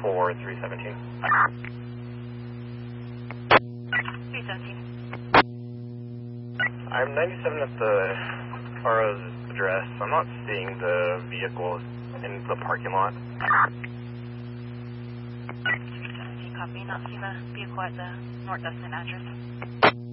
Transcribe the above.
for 317. 317. I'm 97 at the RO's address. I'm not seeing the vehicle in the parking lot. 317, copy. Not seeing the vehicle at the North Destin address.